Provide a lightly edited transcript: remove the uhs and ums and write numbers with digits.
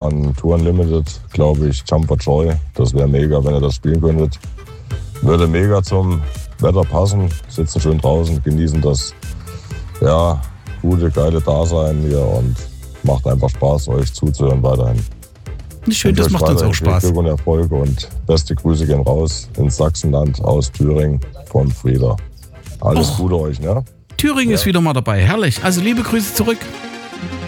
an Tour Unlimited, glaube ich, Jump for Joy. Das wäre mega, wenn ihr das spielen könntet. Würde mega zum Wetter passen. Sitzen schön draußen, genießen das gute, geile Dasein hier und macht einfach Spaß, euch zuzuhören weiterhin. Schön, das macht uns auch Spaß. Glück und Erfolg und beste Grüße gehen raus ins Sachsenland aus Thüringen von Frieda. Alles Gute euch, ne? Thüringen ist wieder mal dabei, herrlich. Also liebe Grüße zurück.